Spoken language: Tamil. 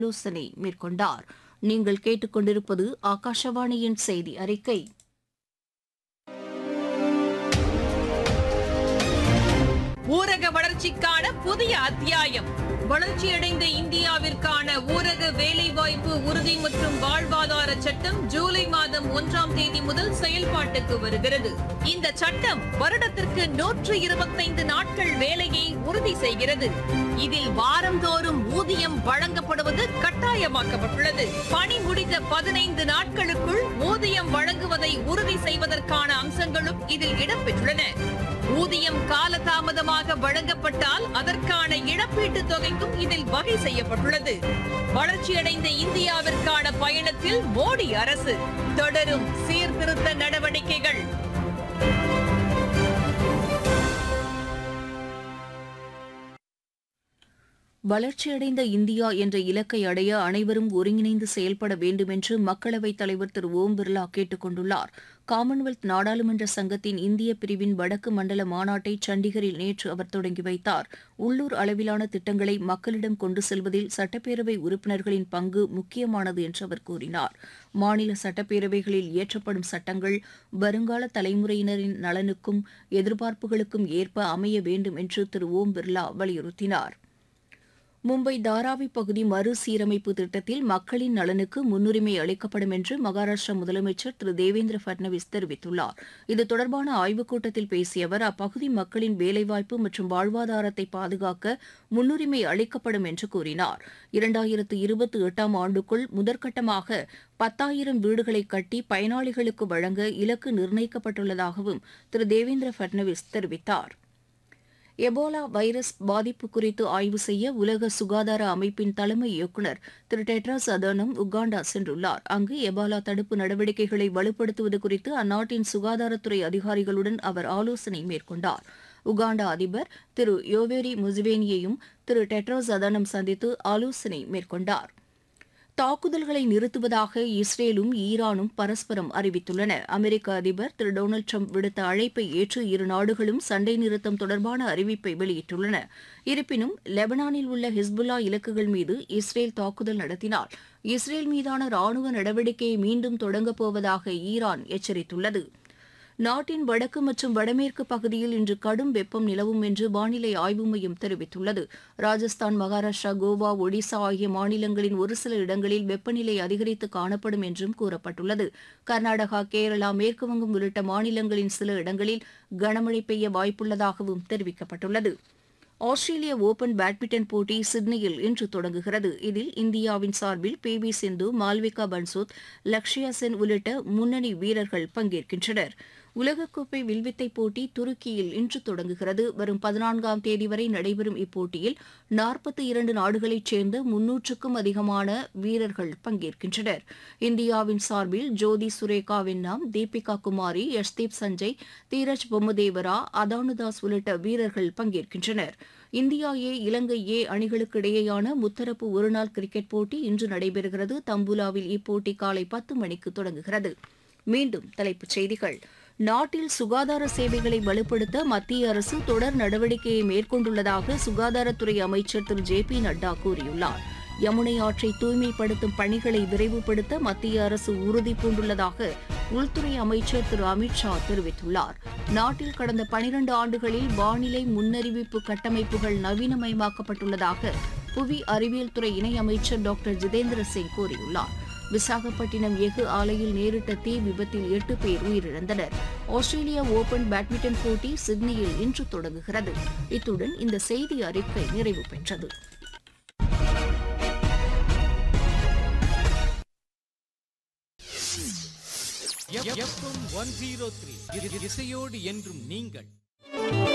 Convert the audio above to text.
ஆலோசனை மேற்கொண்டார். நீங்கள் கேட்டுக்கொண்டிருப்பது ஆகாஷவாணியின் செய்தி அறிக்கை. ஊரக வளர்ச்சிக்கான புதிய அத்தியாயம். வளர்ச்சியடைந்த இந்தியாவிற்கான ஊரக வேலைவாய்ப்பு உறுதி மற்றும் வாழ்வாதார சட்டம் ஜூலை மாதம் 1ஆம் தேதி முதல் செயல்பாட்டுக்கு வருகிறது. இந்த சட்டம் வருடத்திற்கு 125 நாட்கள் வேலையை உறுதி செய்கிறது. இதில் வாரந்தோறும் ஊதியம் வழங்கப்படுவது கட்டாயமாக்கப்பட்டுள்ளது. பணி முடிந்த 15 நாட்களுக்குள் ஊதியம் வழங்குவதை உறுதி செய்வதற்கான அம்சங்களும் இதில் இடம்பெற்றுள்ளன. ஊதியம் காலதாமதமாக வழங்கப்பட்டால் அதற்கான இழப்பீட்டுத் தொகைக்கும் இதில் வகை செய்யப்பட்டுள்ளது. வளர்ச்சியடைந்த இந்தியாவிற்கான பயணத்தில் மோடி அரசு தொடரும் சீர்திருத்த நடவடிக்கைகள். வளர்ச்சியடைந்த இந்தியா என்ற இலக்கை அடைய அனைவரும் ஒருங்கிணைந்து செயல்பட வேண்டும் என்று மக்களவைத் தலைவர் திரு ஓம் பிர்லா கேட்டுக் கொண்டுள்ளார். காமன்வெல்த் நாடாளுமன்ற சங்கத்தின் இந்திய பிரிவின் வடக்கு மண்டல மாநாட்டை சண்டிகரில் நேற்று அவர் தொடங்கி வைத்தார். உள்ளூர் அளவிலான திட்டங்களை மக்களிடம் கொண்டு செல்வதில் சட்டப்பேரவை உறுப்பினர்களின் பங்கு முக்கியமானது என்று அவர் கூறினார். மாநில சட்டப்பேரவைகளில் இயற்றப்படும் சட்டங்கள் வருங்கால தலைமுறையினரின் நலனுக்கும் எதிர்பார்ப்புகளுக்கும் ஏற்ப அமைய வேண்டும் என்று திரு ஓம் பிர்லா வலியுறுத்தினார். மும்பை தாராவி பகுதி மறுசீரமைப்பு திட்டத்தில் மக்களின் நலனுக்கு முன்னுரிமை அளிக்கப்படும் என்று மகாராஷ்டிரா முதலமைச்சர் திரு தேவேந்திர பட்னவிஸ் தெரிவித்துள்ளார். இது தொடர்பான ஆய்வுக் கூட்டத்தில் பேசிய அவர் அப்பகுதி மக்களின் வேலைவாய்ப்பு மற்றும் வாழ்வாதாரத்தை பாதுகாக்க முன்னுரிமை அளிக்கப்படும் என்று கூறினார். 2028ஆம் ஆண்டுக்குள் முதற்கட்டமாக 10,000 வீடுகளை கட்டி பயனாளிகளுக்கு வழங்க இலக்கு நிர்ணயிக்கப்பட்டுள்ளதாகவும் திரு தேவேந்திர பட்னவிஸ் தெரிவித்தார். எபோலா வைரஸ் பாதிப்பு குறித்து ஆய்வு செய்ய உலக சுகாதார அமைப்பின் தலைமை இயக்குநர் திரு டெட்ராஸ் அதனோம் உகாண்டா சென்றுள்ளார். அங்கு எபோலா தடுப்பு நடவடிக்கைகளை வலுப்படுத்துவது குறித்து அந்நாட்டின் சுகாதாரத்துறை அதிகாரிகளுடன் அவர் ஆலோசனை மேற்கொண்டார். உகாண்டா அதிபர் திரு யோவேரி முசேவேனியையும் திரு டெட்ராஸ் அதனோம் சந்தித்து ஆலோசனை மேற்கொண்டார். தாக்குதல்களை நிறுத்துவதாக இஸ்ரேலும் ஈரானும் பரஸ்பரம் அறிவித்துள்ளன. அமெரிக்க அதிபர் திரு டொனால்டு ட்ரம்ப் விடுத்த அழைப்பை ஏற்று இரு நாடுகளும் சண்டை நிறுத்தம் தொடர்பான அறிவிப்பை வெளியிட்டுள்ளன. இருப்பினும் லெபனானில் உள்ள ஹிஸ்புல்லா இலக்குகள் மீது இஸ்ரேல் தாக்குதல் நடத்தினால் இஸ்ரேல் மீதான ராணுவ நடவடிக்கையை மீண்டும் தொடங்கப் போவதாக ஈரான் எச்சரித்துள்ளது. நாட்டின் வடக்கு மற்றும் வடமேற்கு பகுதியில் இன்று கடும் வெப்பம் நிலவும் என்று வானிலை ஆய்வு மையம் தெரிவித்துள்ளது. ராஜஸ்தான், மகாராஷ்டிரா, கோவா, ஒடிசா ஆகிய மாநிலங்களின் ஒரு சில இடங்களில் வெப்பநிலை அதிகரித்து காணப்படும் என்றும் கூறப்பட்டுள்ளது. கர்நாடகா, கேரளா, மேற்குவங்கம் உள்ளிட்ட மாநிலங்களின் சில இடங்களில் கனமழை பெய்ய வாய்ப்புள்ளதாகவும் தெரிவிக்கப்பட்டுள்ளது. ஆஸ்திரேலிய ஓபன் பேட்மிண்டன் போட்டி சிட்னியில் இன்று தொடங்குகிறது. இதில் இந்தியாவின் சார்பில் பி.வி. சிந்து, மால்விகா பன்சோத், லக்ஷயா சென் உள்ளிட்ட முன்னணி வீரர்கள் பங்கேற்கின்றனர். உலகக்கோப்பை வில்வித்தை போட்டி துருக்கியில் இன்று தொடங்குகிறது. வரும் 14ஆம் தேதி வரை நடைபெறும் இப்போட்டியில் 42 நாடுகளைச் சேர்ந்த 300க்கும் அதிகமான வீரர்கள் பங்கேற்கின்றனர். இந்தியாவின் சார்பில் ஜோதி சுரேகா வென்னாம், தீபிகா குமாரி, யஷ்தீப் சஞ்சய், தீரஜ் பொம்மதேவரா, அதானுதாஸ் உள்ளிட்ட வீரர்கள் பங்கேற்கின்றனர். இந்தியா ஏ, இலங்கை ஏ அணிகளுக்கு இடையேயான முத்தரப்பு ஒருநாள் கிரிக்கெட் போட்டி இன்று நடைபெறுகிறது. தம்புலாவில் இப்போட்டி காலை 10 மணிக்கு தொடங்குகிறது. மீண்டும் தலைப்புச் செய்திகள். நாட்டில் சுகாதார சேவைகளை வலுப்படுத்த மத்திய அரசு தொடர் நடவடிக்கையை மேற்கொண்டுள்ளதாக சுகாதாரத்துறை அமைச்சர் திரு ஜே.பி. நட்டா கூறியுள்ளார். யமுனை ஆற்றை தூய்மைப்படுத்தும் பணிகளை விரைவுபடுத்த மத்திய அரசு உறுதிபூண்டுள்ளதாக உள்துறை அமைச்சர் திரு அமித் ஷா தெரிவித்துள்ளார். நாட்டில் கடந்த 12 ஆண்டுகளில் வானிலை முன்னறிவிப்பு கட்டமைப்புகள் நவீனமயமாக்கப்பட்டுள்ளதாக புவி அறிவியல் துறை இணையமைச்சர் டாக்டர் ஜிதேந்திர சிங் கூறியுள்ளார். விசாகப்பட்டினம் எஃகு ஆலையில் நேரிட்ட தீ விபத்தில் 8 பேர் உயிரிழந்தனர். ஆஸ்திரேலியா ஓபன் பேட்மிண்டன் போட்டி சிட்னியில் இன்று தொடங்குகிறது. இத்துடன் இந்த செய்தி அறிக்கை நிறைவு பெற்றது. FM 103 இசையோடு என்றும் நீங்கள்